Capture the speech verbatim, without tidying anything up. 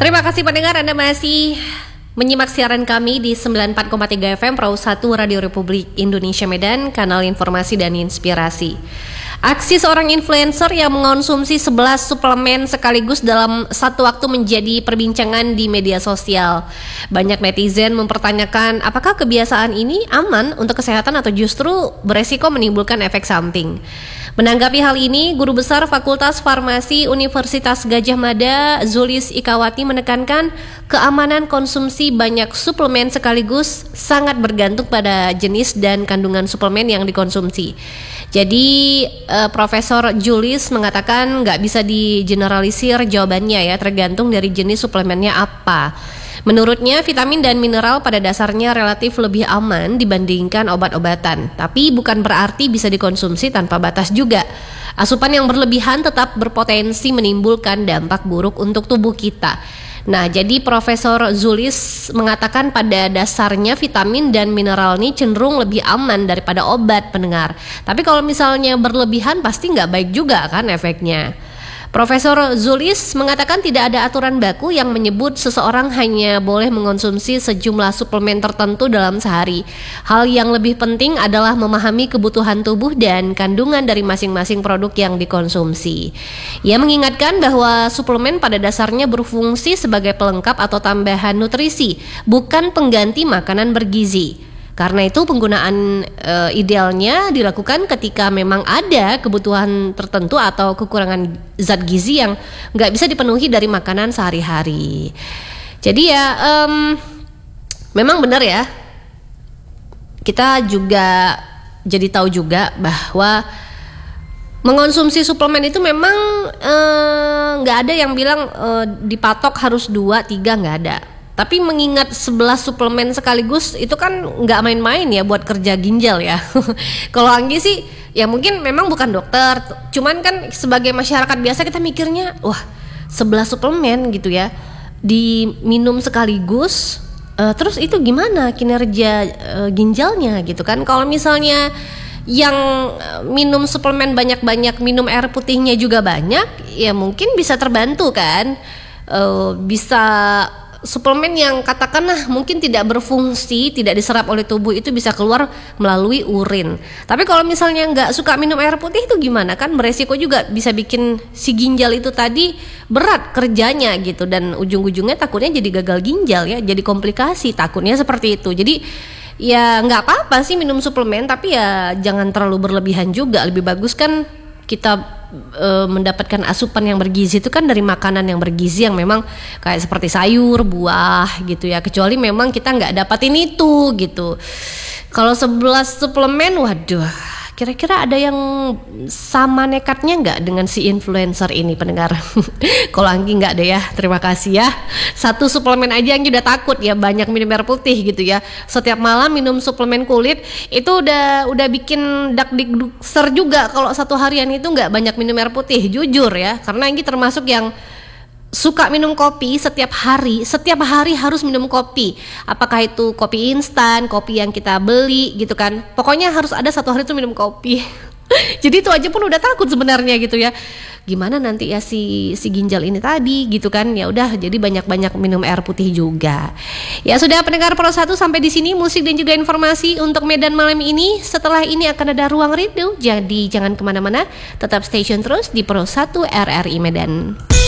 Terima kasih pendengar, Anda masih menyimak siaran kami di sembilan puluh empat koma tiga F M Perahu satu Radio Republik Indonesia Medan, kanal informasi dan inspirasi. Aksi seorang influencer yang mengonsumsi sebelas suplemen sekaligus dalam satu waktu menjadi perbincangan di media sosial. Banyak netizen mempertanyakan apakah kebiasaan ini aman untuk kesehatan atau justru beresiko menimbulkan efek samping. Menanggapi hal ini, Guru Besar Fakultas Farmasi Universitas Gadjah Mada, Zulis Ikawati menekankan keamanan konsumsi banyak suplemen sekaligus sangat bergantung pada jenis dan kandungan suplemen yang dikonsumsi. Jadi uh, Profesor Julis mengatakan nggak bisa digeneralisir jawabannya ya, tergantung dari jenis suplemennya apa. Menurutnya vitamin dan mineral pada dasarnya relatif lebih aman dibandingkan obat-obatan, tapi bukan berarti bisa dikonsumsi tanpa batas juga. Asupan yang berlebihan tetap berpotensi menimbulkan dampak buruk untuk tubuh kita. Nah, jadi Profesor Zulis mengatakan pada dasarnya vitamin dan mineral ini cenderung lebih aman daripada obat, pendengar. Tapi kalau misalnya berlebihan pasti nggak baik juga kan efeknya. Profesor Zulis mengatakan tidak ada aturan baku yang menyebut seseorang hanya boleh mengonsumsi sejumlah suplemen tertentu dalam sehari. Hal yang lebih penting adalah memahami kebutuhan tubuh dan kandungan dari masing-masing produk yang dikonsumsi. Ia mengingatkan bahwa suplemen pada dasarnya berfungsi sebagai pelengkap atau tambahan nutrisi, bukan pengganti makanan bergizi. Karena itu penggunaan e, idealnya dilakukan ketika memang ada kebutuhan tertentu atau kekurangan zat gizi yang nggak bisa dipenuhi dari makanan sehari-hari. Jadi ya um, memang benar ya, kita juga jadi tahu juga bahwa mengonsumsi suplemen itu memang nggak e, ada yang bilang e, dipatok harus dua, tiga, nggak ada. Tapi mengingat sebelas suplemen sekaligus itu kan nggak main-main ya buat kerja ginjal ya. Kalau Anggi sih ya mungkin memang bukan dokter, cuman kan sebagai masyarakat biasa kita mikirnya wah sebelas suplemen gitu ya diminum sekaligus, uh, terus itu gimana kinerja uh, ginjalnya gitu kan. Kalau misalnya yang minum suplemen banyak-banyak, minum air putihnya juga banyak, ya mungkin bisa terbantu kan, uh, bisa suplemen yang katakanlah mungkin tidak berfungsi, tidak diserap oleh tubuh itu bisa keluar melalui urin. Tapi kalau misalnya nggak suka minum air putih itu gimana kan, beresiko juga bisa bikin si ginjal itu tadi berat kerjanya gitu, dan ujung-ujungnya takutnya jadi gagal ginjal ya, jadi komplikasi, takutnya seperti itu. Jadi ya nggak apa-apa sih minum suplemen, tapi ya jangan terlalu berlebihan juga. Lebih bagus kan kita E, mendapatkan asupan yang bergizi itu kan dari makanan yang bergizi yang memang kayak seperti sayur, buah gitu ya. Kecuali memang kita nggak dapatin itu gitu. Kalau sebelas suplemen, waduh, kira-kira ada yang sama nekatnya nggak dengan si influencer ini, pendengar? Kalau Anggi nggak deh ya, terima kasih ya. Satu suplemen aja Anggi udah takut ya, banyak minum air putih gitu ya. Setiap malam minum suplemen kulit itu udah udah bikin dak-dikdukser juga kalau satu harian itu nggak banyak minum air putih, jujur ya. Karena Anggi termasuk yang suka minum kopi setiap hari, setiap hari harus minum kopi. Apakah itu kopi instan, kopi yang kita beli gitu kan. Pokoknya harus ada satu hari itu minum kopi. Jadi itu aja pun udah takut sebenarnya gitu ya. Gimana nanti ya si si ginjal ini tadi gitu kan. Ya udah, jadi banyak-banyak minum air putih juga. Ya sudah pendengar Pro satu, sampai di sini musik dan juga informasi untuk Medan malam ini. Setelah ini akan ada ruang rindu. Jadi jangan kemana-mana, tetap stay tune terus di Pro satu R R I Medan.